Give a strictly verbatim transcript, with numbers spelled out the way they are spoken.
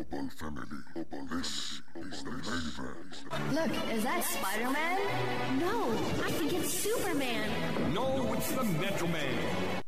Bubble family. Bubble. This is the Mayverse. Look, is that Spider-Man? No, I think it's Superman. No, it's the Metro Man.